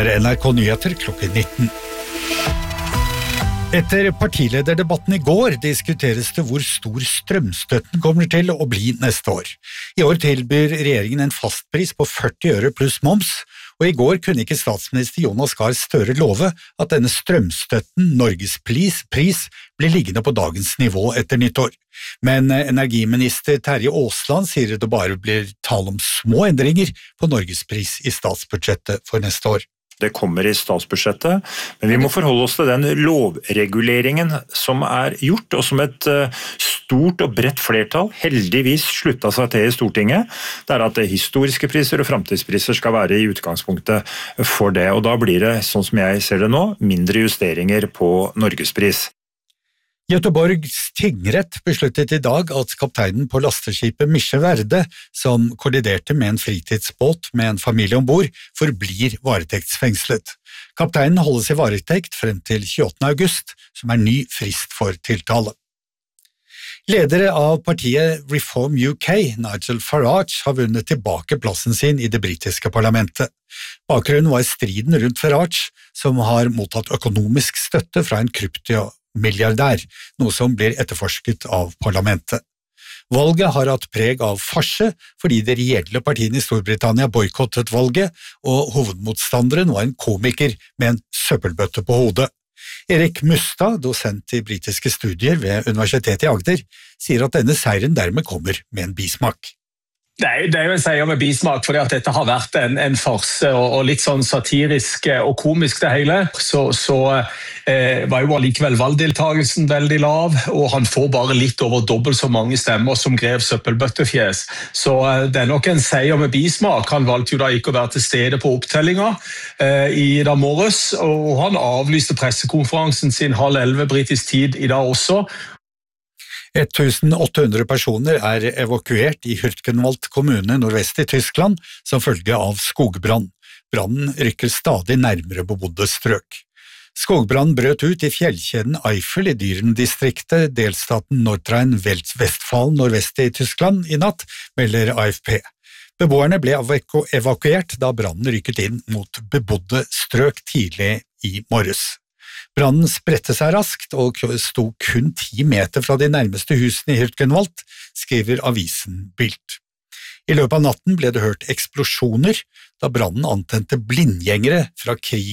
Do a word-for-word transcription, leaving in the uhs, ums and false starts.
er N R K Nyheter klokken nitten. Etter partilederdebatten i går diskuteres det hvor stor strømstøtten kommer til å bli neste år. I år tilbyr regjeringen en fastpris på førti øre pluss moms, og i går kunne ikke statsminister Jonas Gahr Støre love at denne strømstøtten, Norges pris, pris, blir liggende på dagens nivå etter nyttår. Men energiminister Terje Aasland sier det bare blir tale om små endringer på Norges pris i statsbudsjettet for neste år. Det kommer i statsbudsjettet, men vi må forholde oss til den lovreguleringen som er gjort, og som et stort og bredt flertall heldigvis sluttet seg til i Stortinget. Det er at historiske priser og fremtidspriser skal være i utgangspunktet for det, og da blir det, sånn som jeg ser det nå, mindre justeringer på Norgespris. Göteborgs tingrett besluttet i dag at kapteinen på lasteskipet Misje Verde, som kolliderte med en fritidsbåt med en familie ombord, forblir varetektsfengslet. Kapteinen holdes i varetekt frem til tjueåttende august, som er ny frist for tiltale. Ledere av partiet Reform U K, Nigel Farage, har vunnet tilbake plassen sin i det britiske parlamentet. Bakgrunnen var striden rundt Farage, som har mottatt økonomisk støtte fra en krypto milliardær, noe som blir etterforsket av parlamentet. Valget har hatt preg av farse, fordi det reelle partiene i Storbritannia boykottet valget, og hovedmotstanderen var en komiker med en søppelbøtte på hodet. Erik Mustad, dosent i britiske studier ved Universitetet i Agder, sier at denne seieren dermed kommer med en bismak. Det er, det er jo en seier med bismak, fordi at dette har vært en, en farse og, og litt sånn satirisk og komisk det hele. Så, så eh, var jo allikevel valgdeltagelsen veldig lav, og han får bare litt over dobbelt så mange stemmer som Grev Søppelbøttefjes. Så eh, det er nok en seier med bismak. Han valgte jo da ikke å være til stede på opptellinga eh, i dag morges, og han avlyste pressekonferansen sin halv elleve britisk tid i dag også. tusen åtte hundre personer er evakuert i Hürtgenwald kommune nordvest i Tyskland som følge av skogbrann. Brannen rykker stadig nærmere bebodde strøk. Skogbrannen brøt ut i fjellkjeden Eifel i Dyren-distriktet, delstaten Nordrhein-Westfalen nordvest i Tyskland i natt, melder A F P. Beboerne ble evaku- evakuert da brannen rykket inn mot bebodde strøk tidlig i morges. Brannen spredte seg raskt og sto kun ti meter fra de nærmeste husene i Hürtgenwald, skriver avisen Bild. I løpet av natten ble det hørt eksplosjoner da brannen antente blindgjengere fra krig